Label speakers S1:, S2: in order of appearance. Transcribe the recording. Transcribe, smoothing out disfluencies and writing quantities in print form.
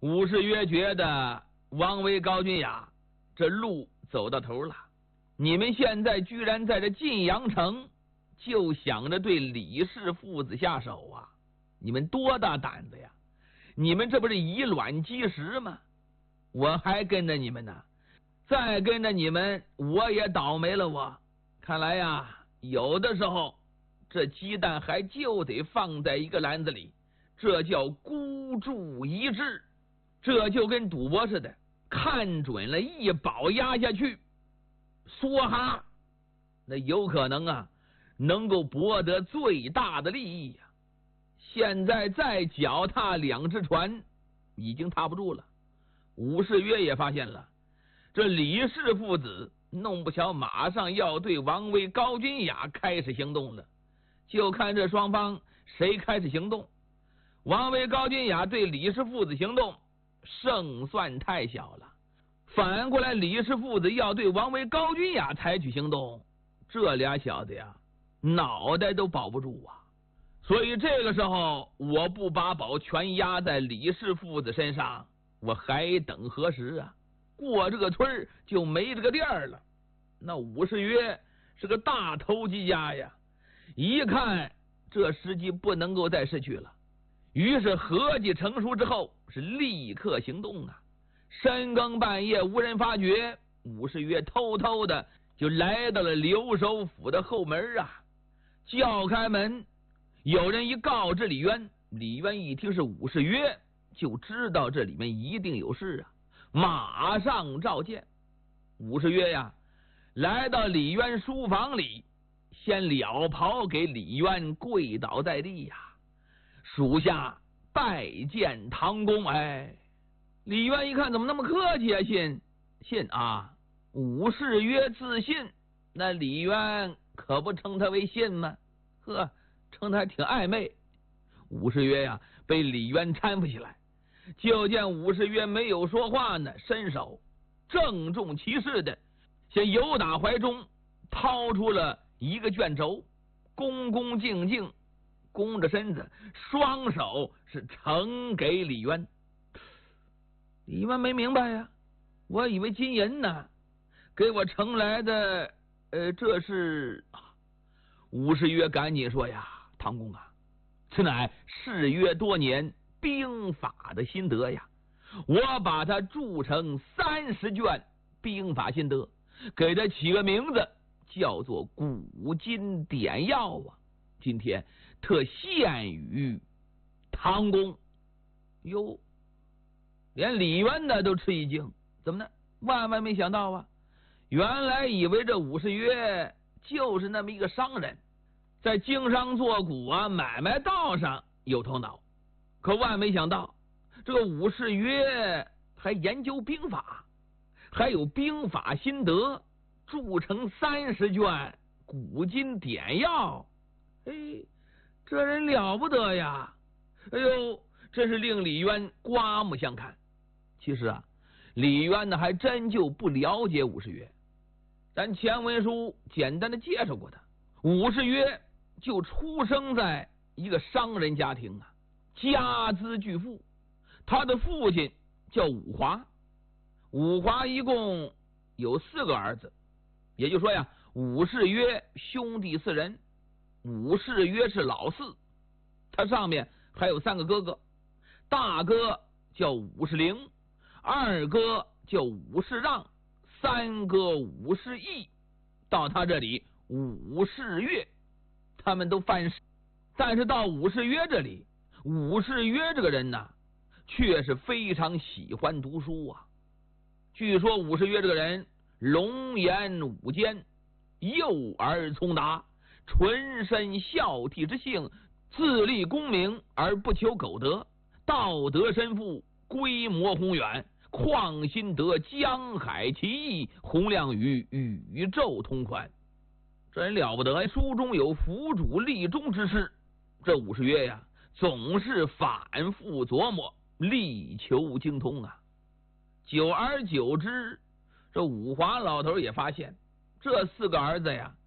S1: 武士约觉得王维、高君雅这路走到头了，你们现在居然在这晋阳城就想着对李氏父子下手啊！你们多大胆子呀！你们这不是以卵击石吗？我还跟着你们呢，再跟着你们我也倒霉了。我看来呀，有的时候这鸡蛋还就得放在一个篮子里，这叫孤注一掷。这就跟赌博似的，看准了一宝压下去，梭哈，那有可能啊能够博得最大的利益呀。现在再脚踏两只船，已经踏不住了。武士约也发现了，这李氏父子弄不巧马上要对王维、高君雅开始行动了，就看这双方谁开始行动。王维、高君雅对李氏父子行动，胜算太小了。反过来，李氏父子要对王维、高君雅采取行动，这俩小子呀，脑袋都保不住啊！所以这个时候，我不把宝全压在李氏父子身上，我还等何时啊？过这个村就没这个店了。那武士约是个大投机家呀，一看这时机不能够再失去了，于是合计成熟之后，是立刻行动啊！深更半夜无人发觉，武士约偷偷的就来到了留守府的后门啊，叫开门。有人一告知李渊，李渊一听是武士约，就知道这里面一定有事啊，马上召见。武士约呀，来到李渊书房里，先了袍给李渊跪倒在地呀，属下拜见唐公。哎，李渊一看怎么那么客气啊，信啊，武士约自信，那李渊可不称他为信吗？呵，称他还挺暧昧。武士约呀，被李渊搀扶起来，就见武士约没有说话呢，伸手郑重其事的先由打怀中掏出了一个卷轴，恭恭敬敬弓着身子，双手是呈给李渊。李渊没明白呀，我以为金银呢，给我呈来的这是武士约赶紧说呀，唐公啊，此乃誓约多年兵法的心得呀，我把它铸成30卷兵法心得，给它起个名字叫做古今典要啊，今天特献于唐公。哟，连李渊的都吃一惊，怎么呢？万万没想到啊，原来以为这武士约就是那么一个商人，在经商做股啊买卖道上有头脑，可万没想到这个武士约还研究兵法，还有兵法心得，铸成30卷古今典要。哎，这人了不得呀！哎呦，真是令李渊刮目相看。其实啊，李渊呢还真就不了解武士约，咱前文书简单的介绍过他。武士约就出生在一个商人家庭啊，家资巨富。他的父亲叫武华，武华一共有4个儿子，也就是说呀，武士约兄弟4人，武士约是老4，他上面还有3个哥哥，大哥叫武士陵，二哥叫武士让，三哥武士义，到他这里武士约，他们都犯事。但是到武士约这里，武士约这个人呢，却是非常喜欢读书啊。据说武士约这个人龙颜武坚，幼而聪达，纯身孝悌之性，自立功名而不求苟得，道德深富，规模宏远，旷心得江海奇异，洪亮于宇宙通宽。这人了不得，书中有辅主立中之事。这武士约呀，总是反复琢磨，力求精通啊。久而久之，这武华老头也发现，这4个儿子呀，